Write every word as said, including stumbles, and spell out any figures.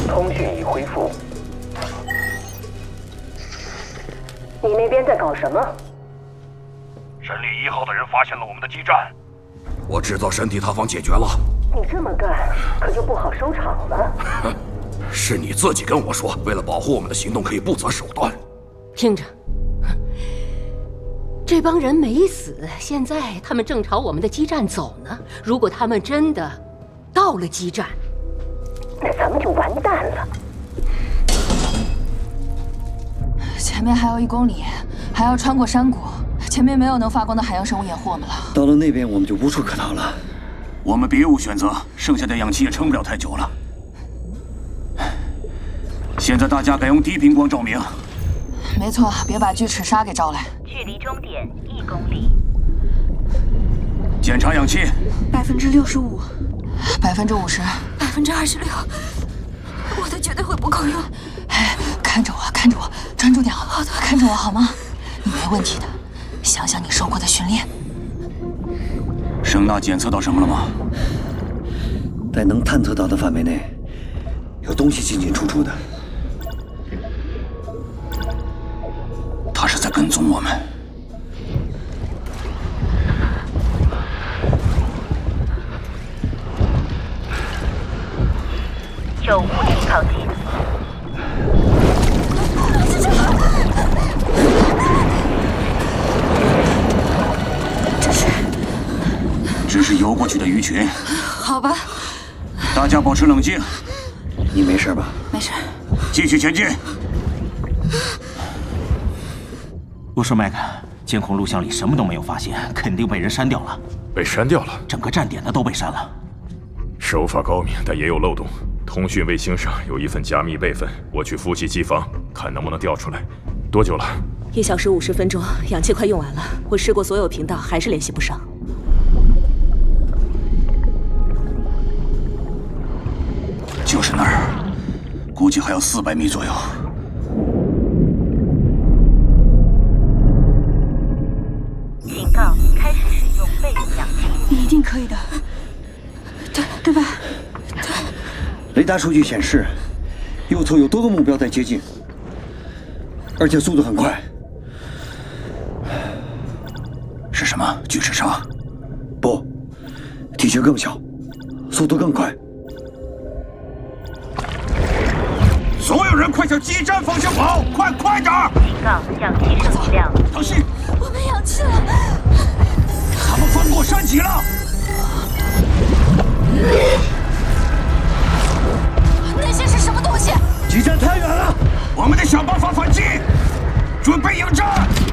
通讯已恢复。你那边在搞什么？ 神力一号的人发现了我们的基站。 我制造神体塌方解决了。 你这么干，可就不好收场了。 是你自己跟我说，为了保护我们的行动，可以不择手段。 听着，这帮人没死，现在他们正朝我们的基站走呢。如果他们真的到了基站， 那咱们就完蛋了。 前面还有一公里，还要穿过山谷，前面没有能发光的海洋生物掩护我们了。 到了那边，我们就无处可逃了。 我们别无选择，剩下的氧气也撑不了太久了。现在大家改用低频光照明。 没错，别把巨齿鲨给招来。 距离终点一公里。 检查氧气， 百分之六十五，百分之五十，百分之二十六。我的绝对会不够用。哎，看着我，看着我，专注点好不好？看着我好吗？你没问题的。想想你受过的训练。 声呐检测到什么了吗？ 在能探测到的范围内，有东西进进出出的。 他是在跟踪我们。 有物体靠近。 这是？ 只是游过去的鱼群。 好吧。 大家保持冷静。 你没事吧？ 没事。 继续前进。 我说麦克，监控录像里什么都没有发现，肯定被人删掉了。 被删掉了？ 整个站点的都被删了。 手法高明，但也有漏洞。通讯卫星上有一份加密备份，我去服务器机房看能不能调出来。多久了？ 一小时五十分钟，氧气快用完了。我试过所有频道，还是联系不上。 就是那儿，估计还有四百米左右。 警告：开始使用备用氧气。 你一定可以的，对对吧？对。 雷达数据显示，右侧有多个目标在接近，而且速度很快。 是什么？巨齿鲨？ 不，体积更小，速度更快。 所有人快向基站方向跑！快快点！ 警告：氧气剩余量。 唐鑫， 我没氧气了。 他们翻过山脊了。 那些是什么东西？ 基站太远了， 我们得想办法反击。准备迎战！